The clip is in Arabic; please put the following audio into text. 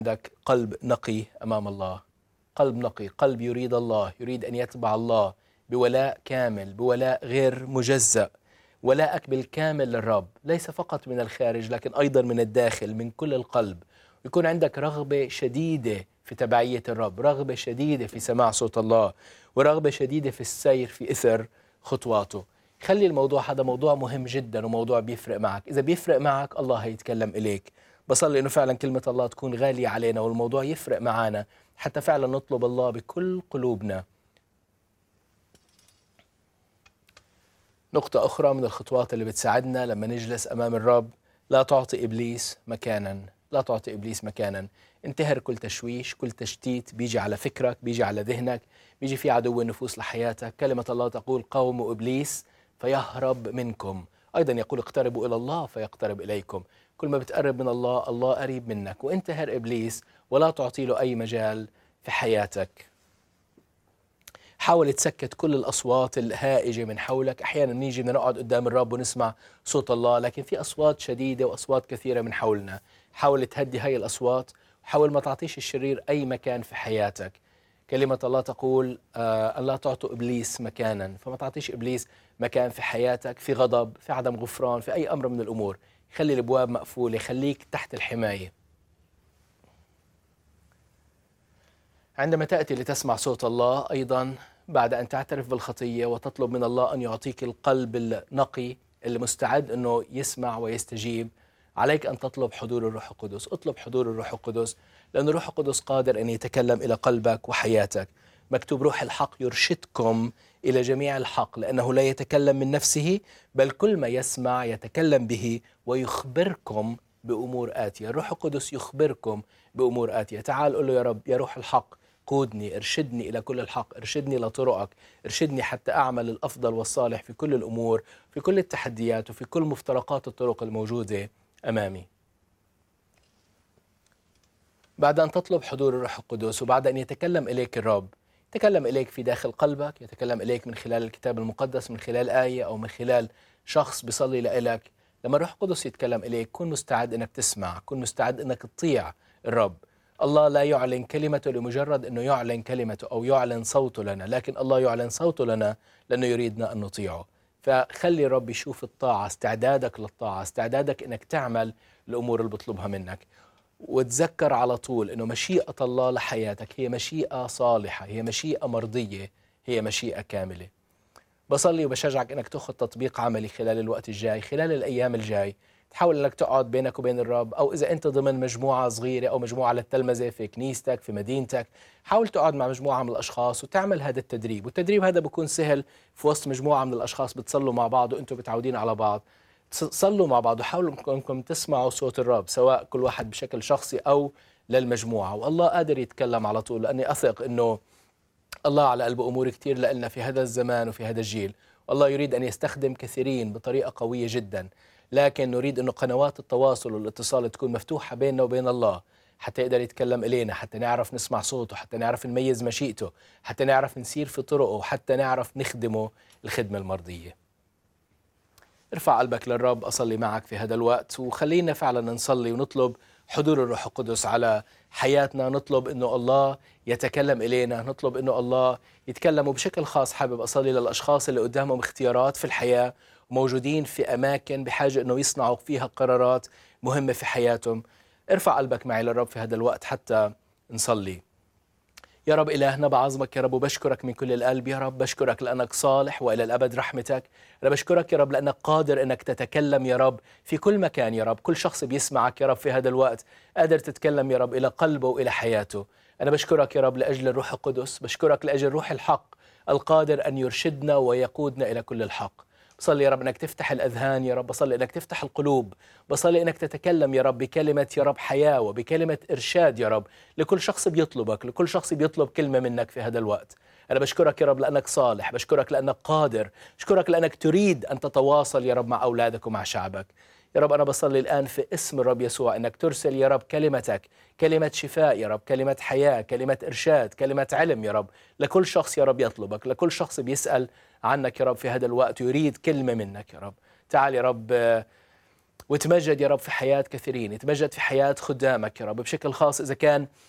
عندك قلب نقي أمام الله، قلب نقي، قلب يريد الله، يريد أن يتبع الله بولاء كامل، بولاء غير مجزأ، ولاءك بالكامل للرب، ليس فقط من الخارج لكن أيضا من الداخل، من كل القلب. يكون عندك رغبة شديدة في تبعية الرب، رغبة شديدة في سماع صوت الله، ورغبة شديدة في السير في إثر خطواته. خلي الموضوع هذا موضوع مهم جدا وموضوع بيفرق معك. إذا بيفرق معك الله هيتكلم إليك. بصلي إنه فعلا كلمة الله تكون غالية علينا والموضوع يفرق معنا، حتى فعلا نطلب الله بكل قلوبنا. نقطة أخرى من الخطوات اللي بتساعدنا لما نجلس أمام الرب: لا تعطي إبليس مكانا. لا تعطي إبليس مكانا. انتهر كل تشويش، كل تشتيت بيجي على فكرك، بيجي على ذهنك، بيجي في عدو النفوس لحياتك. كلمة الله تقول: قاوموا إبليس فيهرب منكم. أيضا يقول: اقتربوا إلى الله فيقترب إليكم. كل ما بتقرب من الله الله قريب منك. وانتهر إبليس ولا تعطي له أي مجال في حياتك. حاول تسكت كل الأصوات الهائجة من حولك. أحيانا نيجي بدنا نقعد قدام الرب ونسمع صوت الله، لكن في أصوات شديدة وأصوات كثيرة من حولنا. حاول تهدي هاي الأصوات، وحاول ما تعطيش الشرير أي مكان في حياتك. كلمة الله تقول أن لا تعطوا إبليس مكانا، فما تعطيش إبليس مكان في حياتك، في غضب، في عدم غفران، في أي أمر من الأمور. خلي الأبواب مقفولة، خليك تحت الحماية. عندما تأتي لتسمع صوت الله أيضا، بعد أن تعترف بالخطية وتطلب من الله أن يعطيك القلب النقي اللي مستعد أنه يسمع ويستجيب، عليك أن تطلب حضور الروح القدس. اطلب حضور الروح القدس، لأن الروح القدس قادر أن يتكلم إلى قلبك وحياتك. مكتوب: روح الحق يرشدكم إلى جميع الحق، لأنه لا يتكلم من نفسه، بل كل ما يسمع يتكلم به ويخبركم بأمور آتية. الروح القدس يخبركم بأمور آتية. تعال قل له: يا رب، يا روح الحق، قودني، ارشدني إلى كل الحق، ارشدني لطرقك، ارشدني حتى أعمل الأفضل والصالح في كل الأمور، في كل التحديات، وفي كل مفترقات الطرق الموجودة أمامي. بعد أن تطلب حضور الروح القدس، وبعد أن يتكلم إليك الرب، يتكلم إليك في داخل قلبك، يتكلم إليك من خلال الكتاب المقدس، من خلال آية أو من خلال شخص بيصلي لإلك. لما الروح القدس يتكلم إليك، كن مستعد أنك تسمع، كن مستعد أنك تطيع الرب. الله لا يعلن كلمته لمجرد أنه يعلن كلمته أو يعلن صوته لنا، لكن الله يعلن صوته لنا لأنه يريدنا أن نطيعه. فخلي الرب يشوف الطاعة، استعدادك للطاعة، استعدادك أنك تعمل الأمور اللي بطلبها منك. وتذكر على طول أنه مشيئة الله لحياتك هي مشيئة صالحة، هي مشيئة مرضية، هي مشيئة كاملة. بصلي وبشجعك أنك تأخذ تطبيق عملي خلال الوقت الجاي، خلال الأيام الجاي. تحاول أنك تقعد بينك وبين الرب، أو إذا أنت ضمن مجموعة صغيرة أو مجموعة للتلمذة في كنيستك في مدينتك، حاول تقعد مع مجموعة من الأشخاص وتعمل هذا التدريب. والتدريب هذا بيكون سهل في وسط مجموعة من الأشخاص بتصلوا مع بعض وأنتم متعودين على بعض. صلوا مع بعض وحاولوا أنكم تسمعوا صوت الرب، سواء كل واحد بشكل شخصي أو للمجموعة. والله قادر يتكلم على طول، لأني أثق أنه الله على قلب أمور كتير لنا في هذا الزمان وفي هذا الجيل. والله يريد أن يستخدم كثيرين بطريقة قوية جدا، لكن نريد أن قنوات التواصل والاتصال تكون مفتوحة بيننا وبين الله، حتى يقدر يتكلم إلينا، حتى نعرف نسمع صوته، حتى نعرف نميز مشيئته، حتى نعرف نسير في طرقه، حتى نعرف نخدمه الخدمة المرضية. ارفع قلبك للرب. أصلي معك في هذا الوقت، وخلينا فعلا نصلي ونطلب حضور الروح القدس على حياتنا. نطلب أنه الله يتكلم إلينا، نطلب أنه الله يتكلم. وبشكل خاص حابب أصلي للأشخاص اللي قدامهم اختيارات في الحياة، وموجودين في أماكن بحاجة أنه يصنعوا فيها قرارات مهمة في حياتهم. ارفع قلبك معي للرب في هذا الوقت حتى نصلي. يا رب إلهنا، بعظمك يا رب وبشكرك من كل القلب. يا رب بشكرك لأنك صالح وإلى الأبد رحمتك. أنا بشكرك يا رب لأنك قادر أنك تتكلم يا رب في كل مكان. يا رب كل شخص بيسمعك يا رب في هذا الوقت قادر تتكلم يا رب إلى قلبه وإلى حياته. أنا بشكرك يا رب لأجل الروح القدس، بشكرك لأجل روح الحق القادر أن يرشدنا ويقودنا إلى كل الحق. بصلي يا رب أنك تفتح الأذهان يا رب، بصلي أنك تفتح القلوب، بصلي أنك تتكلم يا رب بكلمة يا رب حياة وبكلمة إرشاد يا رب لكل شخص بيطلبك، لكل شخص بيطلب كلمة منك في هذا الوقت. أنا بشكرك يا رب لأنك صالح، بشكرك لأنك قادر، بشكرك لأنك تريد أن تتواصل يا رب مع أولادك ومع شعبك. يا رب أنا بصلي الآن في اسم الرب يسوع أنك ترسل يا رب كلمتك، كلمة شفاء يا رب، كلمة حياة، كلمة إرشاد، كلمة علم يا رب لكل شخص يا رب يطلبك، لكل شخص بيسأل عنك يا رب في هذا الوقت يريد كلمة منك. يا رب تعال يا رب وتمجد يا رب في حياة كثيرين، يتمجد في حياة خدامك يا رب بشكل خاص. إذا كان